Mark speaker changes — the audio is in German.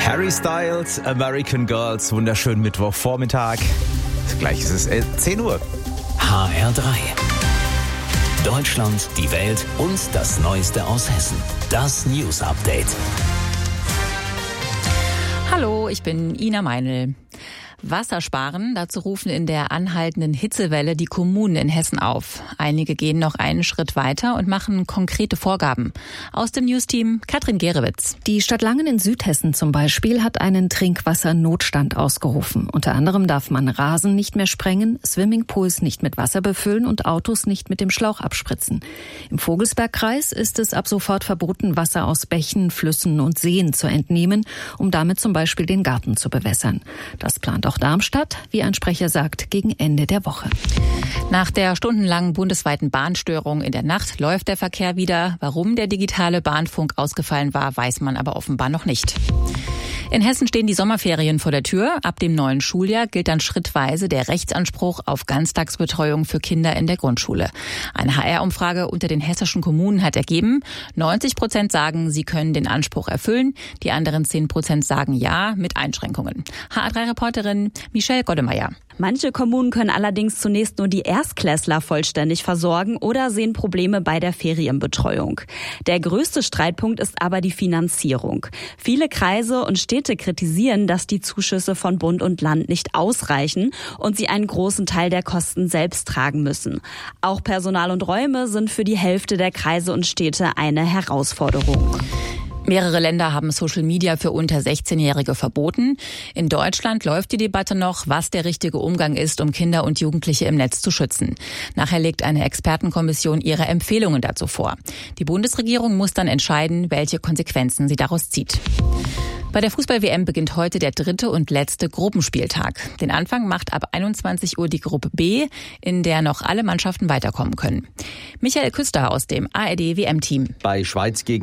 Speaker 1: Harry Styles, American Girls, wunderschönen Mittwochvormittag. Gleich ist es 10 Uhr.
Speaker 2: HR3. Deutschland, die Welt und das Neueste aus Hessen. Das News Update.
Speaker 3: Hallo, ich bin Ina Meinl. Wasser sparen, dazu rufen in der anhaltenden Hitzewelle die Kommunen in Hessen auf. Einige gehen noch einen Schritt weiter und machen konkrete Vorgaben. Aus dem Newsteam Katrin Gerewitz.
Speaker 4: Die Stadt Langen in Südhessen zum Beispiel hat einen Trinkwassernotstand ausgerufen. Unter anderem darf man Rasen nicht mehr sprengen, Swimmingpools nicht mit Wasser befüllen und Autos nicht mit dem Schlauch abspritzen. Im Vogelsbergkreis ist es ab sofort verboten, Wasser aus Bächen, Flüssen und Seen zu entnehmen, um damit zum Beispiel den Garten zu bewässern. Das plant auch Darmstadt, wie ein Sprecher sagt, gegen Ende der Woche.
Speaker 3: Nach der stundenlangen bundesweiten Bahnstörung in der Nacht läuft der Verkehr wieder. Warum der digitale Bahnfunk ausgefallen war, weiß man aber offenbar noch nicht. In Hessen stehen die Sommerferien vor der Tür. Ab dem neuen Schuljahr gilt dann schrittweise der Rechtsanspruch auf Ganztagsbetreuung für Kinder in der Grundschule. Eine HR-Umfrage unter den hessischen Kommunen hat ergeben, 90% sagen, sie können den Anspruch erfüllen. Die anderen 10% sagen ja, mit Einschränkungen. HR3-Reporterin Michelle Goddemeyer.
Speaker 5: Manche Kommunen können allerdings zunächst nur die Erstklässler vollständig versorgen oder sehen Probleme bei der Ferienbetreuung. Der größte Streitpunkt ist aber die Finanzierung. Viele Kreise und Städte kritisieren, dass die Zuschüsse von Bund und Land nicht ausreichen und sie einen großen Teil der Kosten selbst tragen müssen. Auch Personal und Räume sind für die Hälfte der Kreise und Städte eine Herausforderung.
Speaker 3: Mehrere Länder haben Social Media für unter 16-Jährige verboten. In Deutschland läuft die Debatte noch, was der richtige Umgang ist, um Kinder und Jugendliche im Netz zu schützen. Nachher legt eine Expertenkommission ihre Empfehlungen dazu vor. Die Bundesregierung muss dann entscheiden, welche Konsequenzen sie daraus zieht. Bei der Fußball-WM beginnt heute der 3. und letzte Gruppenspieltag. Den Anfang macht ab 21 Uhr die Gruppe B, in der noch alle Mannschaften weiterkommen können. Michael Küster aus dem ARD-WM-Team.
Speaker 1: Bei Schweiz gegen